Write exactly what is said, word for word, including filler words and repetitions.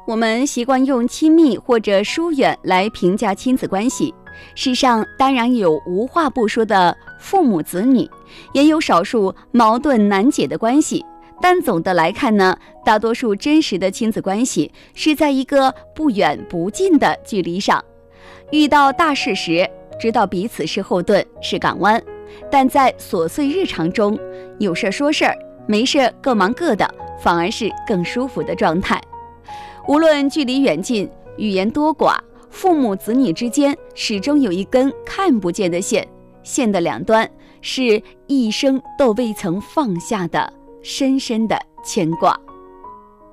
我们习惯用亲密或者疏远来评价亲子关系，世上当然有无话不说的父母子女，也有少数矛盾难解的关系，但总的来看呢，大多数真实的亲子关系是在一个不远不近的距离上。遇到大事时，知道彼此是后盾，是港湾，但在琐碎日常中，有事说事儿，没事各忙各的，反而是更舒服的状态。无论距离远近，语言多寡，父母子女之间始终有一根看不见的线，线的两端是一生都未曾放下的深深的牵挂。